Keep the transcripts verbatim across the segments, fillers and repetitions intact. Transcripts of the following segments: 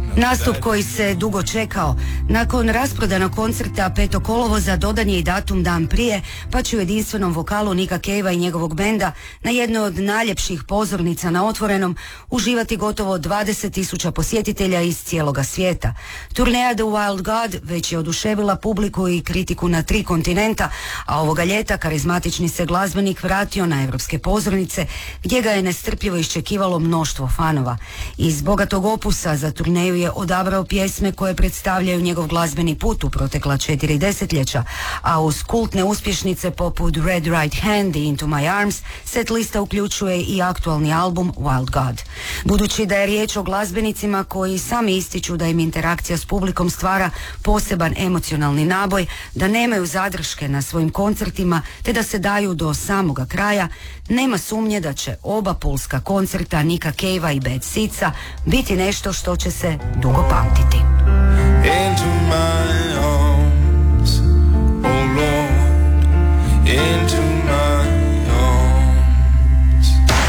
Nastup koji se dugo čekao. Nakon rasprodanog koncerta petog kolovoza dodan je i datum dan prije, pa će u jedinstvenom vokalu Nicka Cavea i njegovog benda na jednoj od najljepših pozornica na otvorenom uživati gotovo dvadeset tisuća posjetitelja iz cijeloga svijeta. Turneja The Wild God već je oduševila publiku i kritiku na tri kontinenta, a ovoga ljeta karizmatični se glazbenik vratio na europske pozornice gdje ga je nestrpljivo iščekivalo mnoštvo fanova. Iz bogatog opusa za turneju je odabrao pjesme koje predstavljaju njegov glazbeni put u protekla četiri desetljeća, a uz kultne uspješnice poput Red Right Hand i Into My Arms set lista uključuje i aktualni album Wild God. Budući da je riječ o glazbenicima koji sami ističu da im interakcija s publikom stvara poseban emocionalni naboj, da nemaju zadrške na svojim koncertima te da se daju do samoga kraja, nema sumnje da će oba pulska koncerta Nicka Cavea i Bad Seedsa biti nešto što će se dugo pamtiti. Into my arms, oh Lord, into my arms.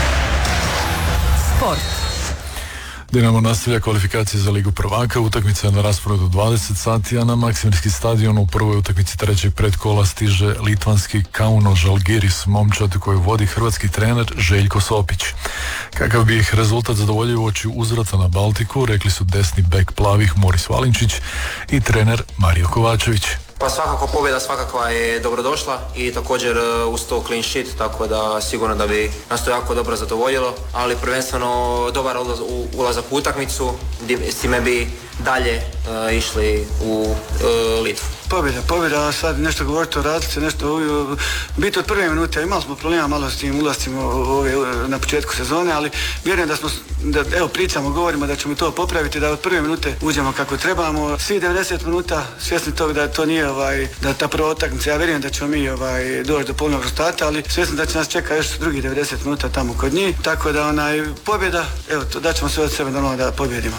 Sport. Dinamo nastavlja kvalifikacije za Ligu prvaka, utakmica je na rasporedu dvadeset sati, a na Maksimirski stadion u prvoj utakmici trećeg predkola stiže litvanski Kauno Žalgiris, momčad koju vodi hrvatski trener Željko Sopić. Kakav bi ih rezultat zadovoljio uoči uzvrata na Baltiku, rekli su desni bek plavih Moris Valinčić i trener Mario Kovačević. Pa svakako pobjeda svakakva je dobrodošla i također uz to clean sheet, tako da sigurno da bi nas to jako dobro zadovoljilo, ali prvenstveno dobar ulazak u utakmicu, s time bi dalje uh, išli u uh, Litvu. Pobjeda, pobjeda, a sad nešto govoriti o razlici, nešto uh, biti od prve minute, imali smo problema malo s tim ulazcima ove, na početku sezone, ali vjerujem da smo, da, evo pričamo, govorimo da ćemo to popraviti, da od prve minute uđemo kako trebamo. Svi devedeset minuta svjesni toga da to nije ovaj, da ta prva utakmica, ja vjerujem da ćemo mi ovaj, doći do polnog rezultata, ali svjesni da će nas čeka još drugi devedeset minuta tamo kod njih, tako da onaj pobjeda, evo to, da ćemo sve od sebe normalno da pobjedimo.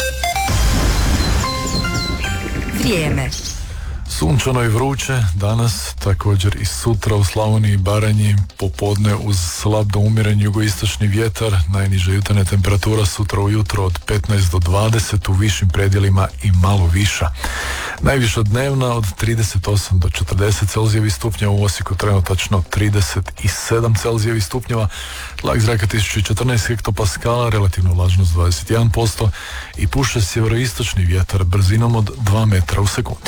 Vrijeme. Sunčano i vruće, danas, također i sutra u Slavoniji i Baranji, popodne uz slab do umjeren jugoistočni vjetar, najniža jutarnja temperatura sutra ujutro od petnaest do dvadeset, u višim predjelima i malo viša. Najviša dnevna od trideset osam do četrdeset celzijevih stupnjeva, u Osijeku trenutačno trideset sedam celzijevih stupnjeva, tlak zraka tisuću četrnaest hektopaskala, relativna vlažnost dvadeset jedan posto i puše sjeveroistočni vjetar brzinom od dva metra u sekundi.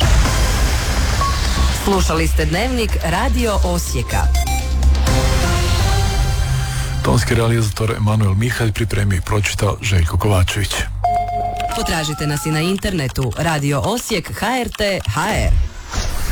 Slušali ste Dnevnik Radio Osijeka. Tonski realizator Emanuel Mihalj pripremio i pročitao Željko Kovačević. Potražite nas i na internetu radio osijek tačka h r t tačka h r.